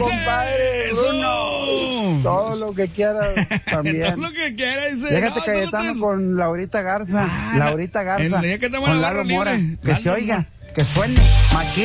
compadre Bruno. Todo lo que quieras también. Todo lo que quieras, dice. Déjate Cayetano con Laurita Garza. Laurita Garza. El día que estamos con en la Lalo barra Mora. libre. Que se oiga, que suene. Machín.